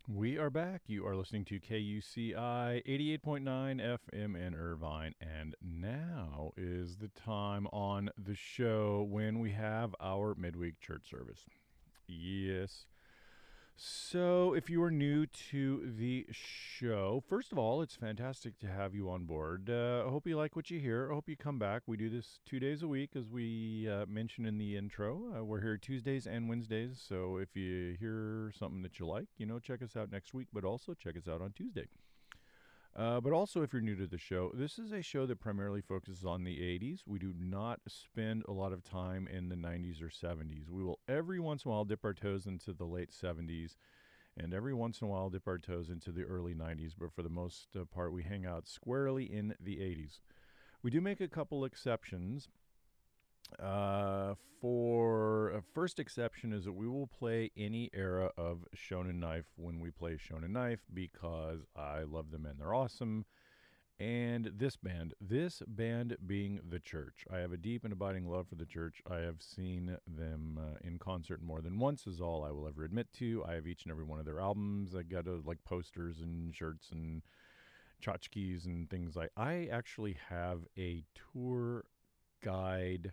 We are back. You are listening to KUCI 88.9 FM in Irvine. And now is the time on the show when we have our midweek church service. Yes. So, if you are new to the show, first of all, it's fantastic to have you on board. I hope you like what you hear. I hope you come back. We do this 2 days a week, as we mentioned in the intro. We're here Tuesdays and Wednesdays. So, if you hear something that you like, check us out next week, but also check us out on Tuesday. But also, if you're new to the show, this is a show that primarily focuses on the 80s. We do not spend a lot of time in the 90s or 70s. We will every once in a while dip our toes into the late 70s and every once in a while dip our toes into the early 90s. But for the most part, we hang out squarely in the 80s. We do make a couple exceptions. For a first exception is that we will play any era of Shonen Knife when we play Shonen Knife because I love them and they're awesome. And this band being The Church. I have a deep and abiding love for The Church. I have seen them in concert more than once, is all I will ever admit to. I have each and every one of their albums. I got like posters and shirts and tchotchkes and things like. I actually have a tour guide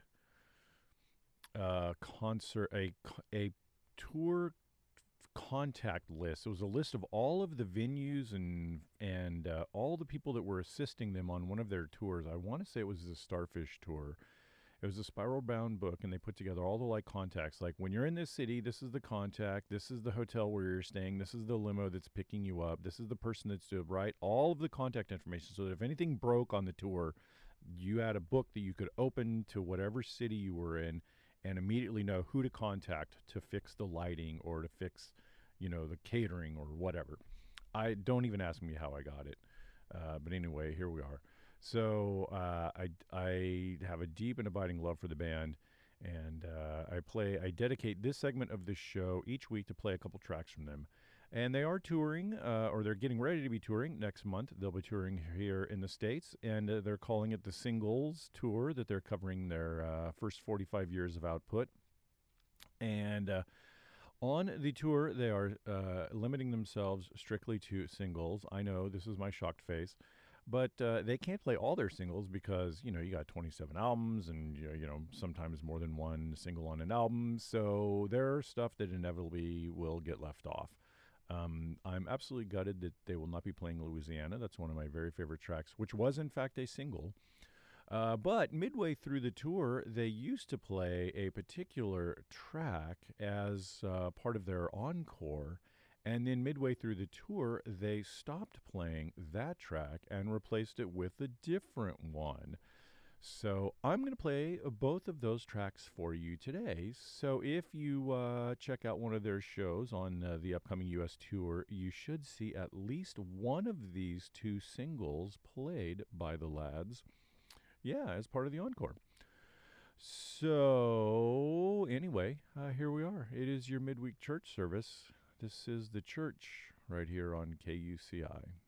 concert a tour contact list. It was a list of all of the venues and all the people that were assisting them on one of their tours. I want to say it was the Starfish tour. It was a spiral bound book, and they put together all the contacts. Like, when you're in this city, this is the contact. This is the hotel where you're staying. This is the limo that's picking you up. This is the person that's doing right. All of the contact information, so that if anything broke on the tour, you had a book that you could open to whatever city you were in and immediately know who to contact to fix the lighting or to fix, the catering or whatever. I don't even ask me how I got it. But anyway, here we are. So I have a deep and abiding love for the band, and I dedicate this segment of the show each week to play a couple tracks from them. And they are touring, or they're getting ready to be touring next month. They'll be touring here in the States, and they're calling it the Singles Tour, that they're covering their first 45 years of output. And on the tour, they are limiting themselves strictly to singles. I know, this is my shocked face. But they can't play all their singles because, you got 27 albums and, sometimes more than one single on an album. So there's stuff that inevitably will get left off. I'm absolutely gutted that they will not be playing Louisiana. That's one of my very favorite tracks, which was in fact a single. But midway through the tour, they used to play a particular track as part of their encore. And then midway through the tour, they stopped playing that track and replaced it with a different one. So I'm going to play both of those tracks for you today. So if you check out one of their shows on the upcoming U.S. tour, you should see at least one of these two singles played by the lads. Yeah, as part of the encore. So anyway, here we are. It is your midweek church service. This is The Church right here on KUCI.